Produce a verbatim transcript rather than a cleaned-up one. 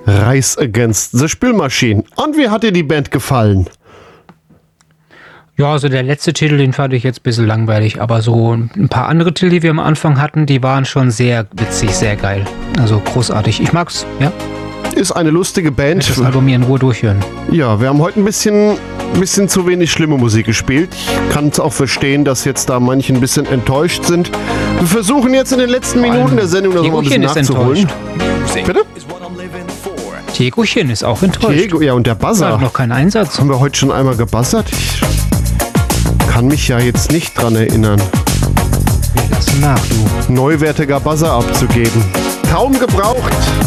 Rise Against the Spülmaschine. Und wie hat dir die Band gefallen? Ja, also der letzte Titel, den fand ich jetzt ein bisschen langweilig, aber so ein paar andere Titel, die wir am Anfang hatten, die waren schon sehr witzig, sehr geil. Also großartig. Ich mag's, ja. Ist eine lustige Band. Ich das Album mir in Ruhe durchhören. Ja, wir haben heute ein bisschen, bisschen zu wenig schlimme Musik gespielt. Ich kann es auch verstehen, dass jetzt da manche ein bisschen enttäuscht sind. Wir versuchen jetzt in den letzten Minuten der Sendung das mal ein bisschen nachzuholen. Bitte? Diegochen ist auch enttäuscht. Diego, ja, und der Buzzer. Hat noch keinen Einsatz. Haben wir heute schon einmal gebuzzert? Ich kann mich ja jetzt nicht dran erinnern. Wir lassen nach, du. Neuwertiger Buzzer abzugeben. Kaum gebraucht.